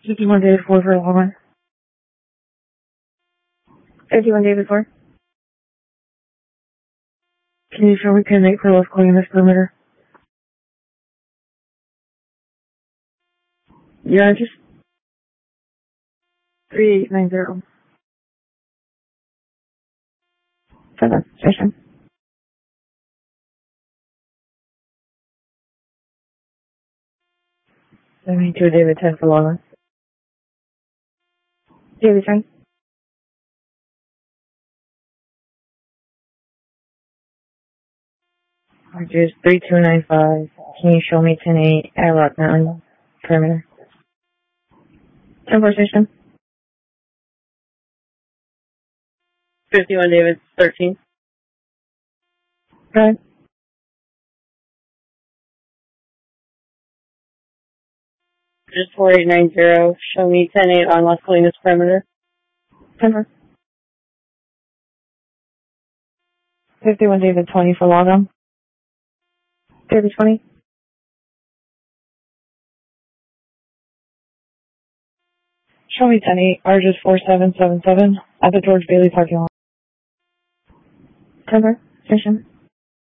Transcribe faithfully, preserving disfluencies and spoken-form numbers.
fifty-one David four for Walmart. fifty-one David four. Can you show me ten eight for left clearing this perimeter? Yeah, just three eight nine zero. Seven. Session. seventy-two David ten for Walmart. David ten. Just three two nine five. Can you show me ten eight at Rock Mountain perimeter? ten four station. fifty-one David thirteen. Go ahead. Just four eight nine zero. Show me ten eight on Las Colinas perimeter. ten four. fifty-one David twenty for Logum. David twenty. Show me ten eight. R just four seven seven seven at the George Bailey parking lot. ten four. Station.